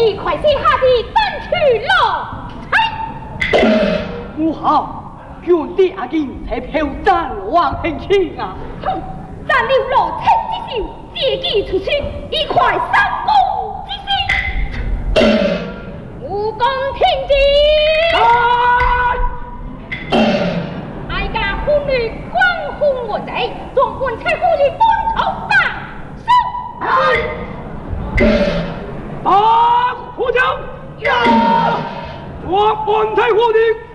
你快些下地争取咯！ 不好，兄弟阿金才票战王平清啊！ 哼，咱了罗青之手，借机出去，以快三公之心。武功听旨。哀家妇女光复我贼，总本差妇女本头大手。 大虎将呀！我本差妇女。